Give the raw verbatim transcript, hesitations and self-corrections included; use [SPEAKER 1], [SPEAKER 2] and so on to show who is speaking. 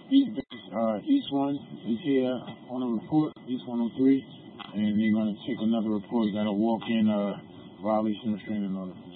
[SPEAKER 1] East, uh, East one is here on a report, East one oh three, and they're going to take another report. Got a walk-in uh, violation of restraining order.